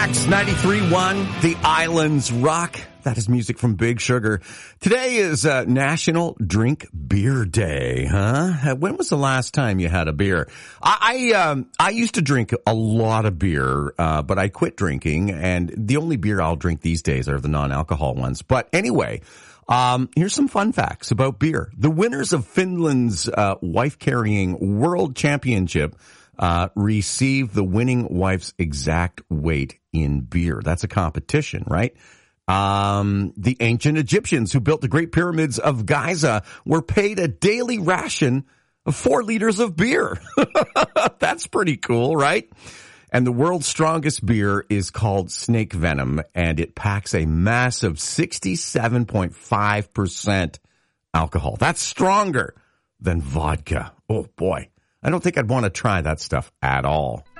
X 93.1, The Islands Rock. That is music from Big Sugar. Today is National Drink Beer Day, huh? When was the last time you had a beer? I used to drink a lot of beer, but I quit drinking, and the only beer I'll drink these days are the non-alcohol ones. But anyway, here's some fun facts about beer. The winners of Finland's wife-carrying world championship receive the winning wife's exact weight in beer. That's a competition, right? The ancient Egyptians who built the Great Pyramids of Giza were paid a daily ration of 4 liters of beer. That's pretty cool, right? And the world's strongest beer is called Snake Venom, and it packs a massive 67.5% alcohol. That's stronger than vodka. Oh, boy. I don't think I'd want to try that stuff at all.